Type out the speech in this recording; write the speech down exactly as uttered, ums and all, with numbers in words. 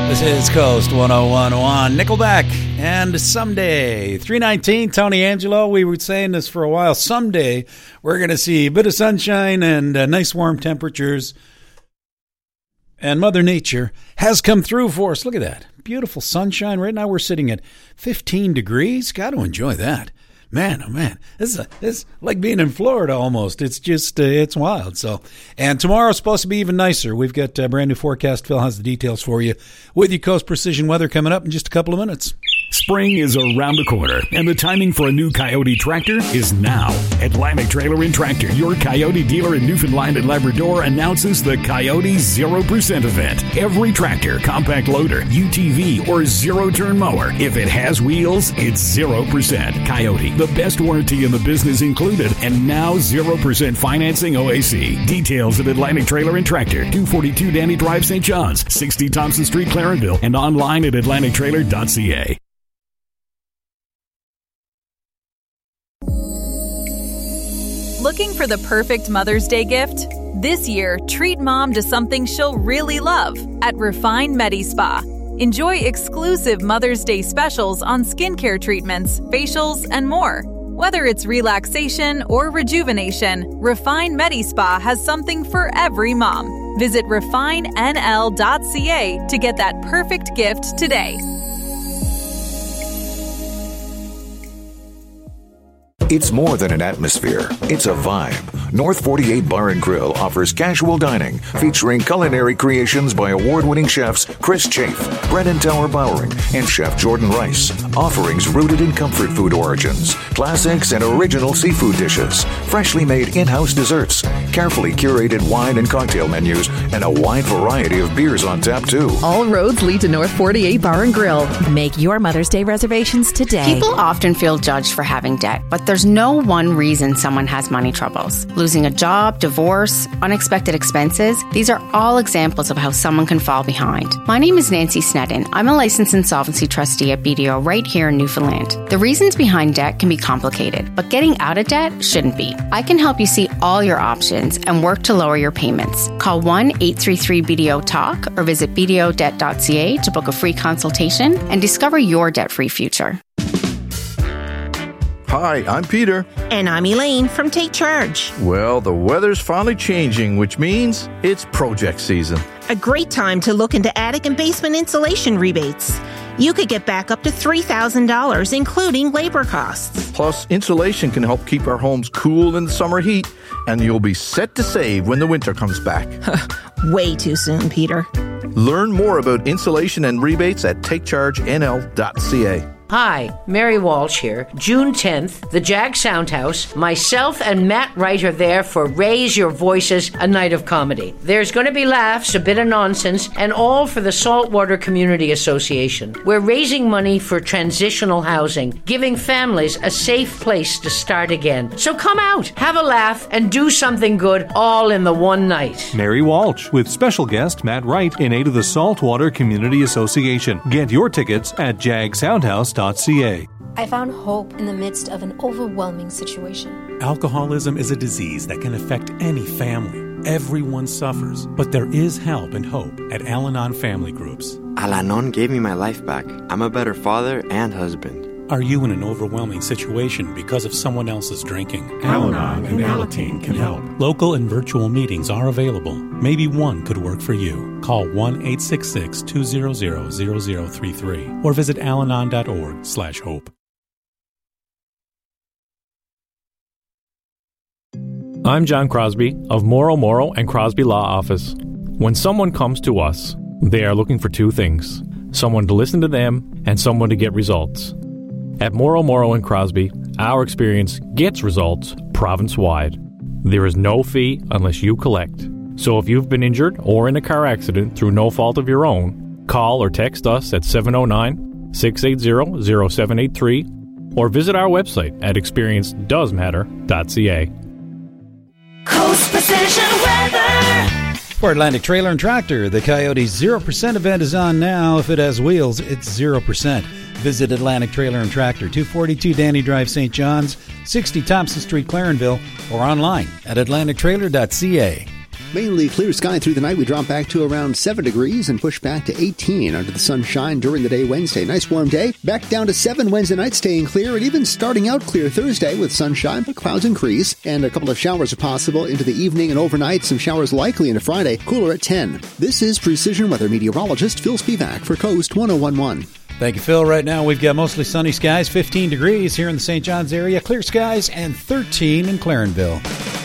This is Coast one oh one point one, Nickelback, and someday, three nineteen, Tony Angelo, we were saying this for a while, someday we're going to see a bit of sunshine and uh, nice warm temperatures, and Mother Nature has come through for us. Look at that, beautiful sunshine. Right now we're sitting at fifteen degrees, got to enjoy that. Man, oh man, this is, a, this is like being in Florida almost. It's just, uh, it's wild. So, and tomorrow's supposed to be even nicer. We've got a brand new forecast. Phil has the details for you with your Coast Precision weather coming up in just a couple of minutes. Spring is around the corner, and the timing for a new Coyote tractor is now. Atlantic Trailer and Tractor, your Coyote dealer in Newfoundland and Labrador, announces the Coyote zero percent event. Every tractor, compact loader, U T V, or zero-turn mower, if it has wheels, it's zero percent. Coyote, the best warranty in the business included, and now zero percent financing O A C. Details at Atlantic Trailer and Tractor, two forty-two Danny Drive, Saint John's, sixty Thompson Street, Clarenville, and online at atlantic trailer dot c a. Looking for the perfect Mother's Day gift? This year, treat Mom to something she'll really love at Refine Medi-Spa. Enjoy exclusive Mother's Day specials on skincare treatments, facials, and more. Whether it's relaxation or rejuvenation, Refine Medi-Spa has something for every mom. Visit refine n l dot c a to get that perfect gift today. It's more than an atmosphere. It's a vibe. North forty-eight Bar and Grill offers casual dining featuring culinary creations by award-winning chefs Chris Chafe, Brennan Tower Bowering, and Chef Jordan Rice. Offerings rooted in comfort food origins, classics and original seafood dishes, freshly made in-house desserts, carefully curated wine and cocktail menus, and a wide variety of beers on tap too. All roads lead to North forty-eight Bar and Grill. Make your Mother's Day reservations today. People often feel judged for having debt, but there's no one reason someone has money troubles. Losing a job, divorce, unexpected expenses, these are all examples of how someone can fall behind. My name is Nancy Snedden. I'm a licensed insolvency trustee at B D O right here in Newfoundland. The reasons behind debt can be complicated, but getting out of debt shouldn't be. I can help you see all your options and work to lower your payments. Call one eight three three B D O talk or visit b d o debt dot c a to book a free consultation and discover your debt-free future. Hi, I'm Peter. And I'm Elaine from Take Charge. Well, the weather's finally changing, which means it's project season. A great time to look into attic and basement insulation rebates. You could get back up to three thousand dollars, including labor costs. Plus, insulation can help keep our homes cool in the summer heat, and you'll be set to save when the winter comes back. Way too soon, Peter. Learn more about insulation and rebates at take charge n l dot c a. Hi, Mary Walsh here. June tenth, the Jag Soundhouse, myself and Matt Wright are there for Raise Your Voices, a night of comedy. There's going to be laughs, a bit of nonsense, and all for the Saltwater Community Association. We're raising money for transitional housing, giving families a safe place to start again. So come out, have a laugh, and do something good all in the one night. Mary Walsh with special guest Matt Wright in aid of the Saltwater Community Association. Get your tickets at jag soundhouse dot c a. I found hope in the midst of an overwhelming situation. Alcoholism is a disease that can affect any family. Everyone suffers, but there is help and hope at Al-Anon Family Groups. Al-Anon gave me my life back. I'm a better father and husband. Are you in an overwhelming situation because of someone else's drinking? Al-Anon and Alateen can help. Local and virtual meetings are available. Maybe one could work for you. Call one eight six six, two zero zero, zero zero three three or visit alanon dot org slash hope. I'm John Crosby of Morrow Morrow and Crosby Law Office. When someone comes to us, they are looking for two things: someone to listen to them and someone to get results. At Morrow Morrow and Crosby, our experience gets results province-wide. There is no fee unless you collect. So if you've been injured or in a car accident through no fault of your own, call or text us at seven oh nine, six eight zero, zero seven eight three or visit our website at experience does matter dot c a. Coast Precision Weather. For Atlantic Trailer and Tractor, the Coyote zero percent event is on now. If it has wheels, it's zero percent. Visit Atlantic Trailer and Tractor, two forty-two Danny Drive, Saint John's, sixty Thompson Street, Clarenville, or online at atlantic trailer dot c a. Mainly clear sky through the night. We drop back to around seven degrees and push back to eighteen under the sunshine during the day Wednesday. Nice warm day. Back down to seven Wednesday night, staying clear, and even starting out clear Thursday with sunshine, but clouds increase, and a couple of showers are possible into the evening and overnight. Some showers likely into Friday, cooler at ten. This is Precision Weather meteorologist Phil Spivak for Coast one oh one point one. Thank you, Phil. Right now, we've got mostly sunny skies, fifteen degrees here in the Saint John's area, clear skies, and thirteen in Clarenville.